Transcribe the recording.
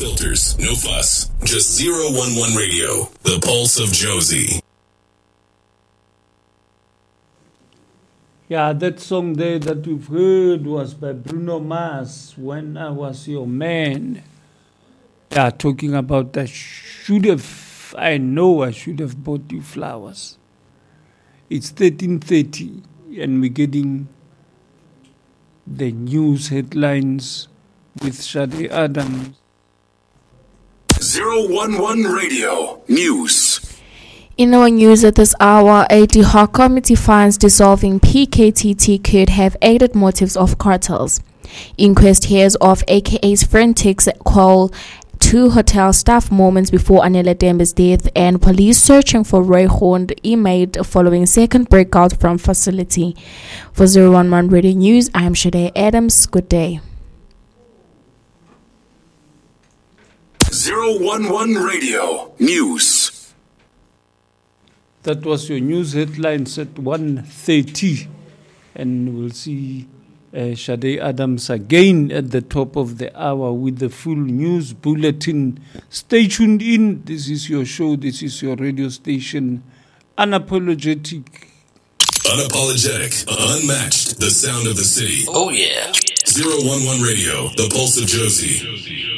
filters, no fuss. Just 011 Radio, the pulse of Josie. Yeah, that song there that you've heard was by Bruno Mars, When I Was Your Man. Yeah, talking about I should have bought you flowers. It's 13:30 and we're getting the news headlines with Shade Adams. 011 Radio News. In our news at this hour, a ad hoc committee finds dissolving PKTT could have aided motives of cartels. Inquest hears of AKA's frantic call to hotel staff moments before Anela Dembe's death, and police searching for Roy Horned inmate following second breakout from facility. For 011 Radio News, I am Shade Adams. Good day. 011 Radio News. That was your news headlines at 1:30, and we'll see Shade Adams again at the top of the hour with the full news bulletin. Stay tuned in. This is your show. This is your radio station. Unapologetic. Unapologetic. Unmatched. The sound of the city. Oh, yeah. 011 Radio, the pulse of Josie.